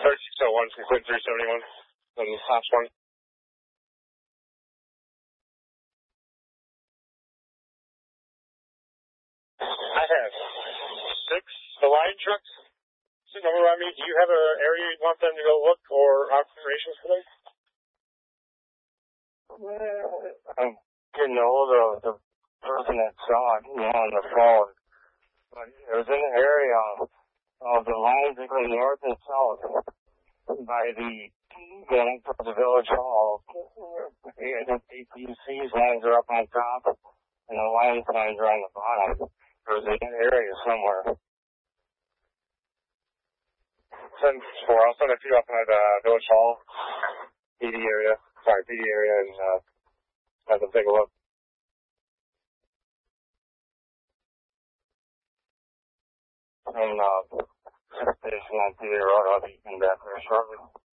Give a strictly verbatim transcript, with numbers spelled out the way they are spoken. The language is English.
thirty-six oh one from Quinn three seventy-one on Hops one. I have six line trucks sitting over around me. Do you have an area you want them to go look or operations for them? Well, I'm getting hold of the person that saw it, you know, on the phone. But it was in the area of, of the lines that go north and south by the going to the village hall. The A P C's lines are up on top, and the line lines are on the bottom. It was in that area somewhere. Send four. I'll send a few up at the uh, village hall, P D area. Sorry, P D area, and uh, have them take a look. And uh, station on P D Road, I'll be in back there shortly.